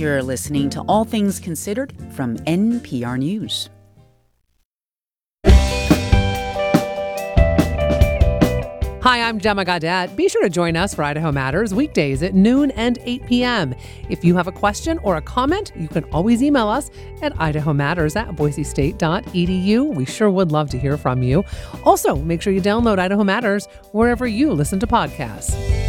You're listening to All Things Considered from NPR News. Hi, I'm Gemma Gaudette. Be sure to join us for Idaho Matters weekdays at noon and 8 p.m. If you have a question or a comment, you can always email us at idahomatters@boisestate.edu. We sure would love to hear from you. Also, make sure you download Idaho Matters wherever you listen to podcasts.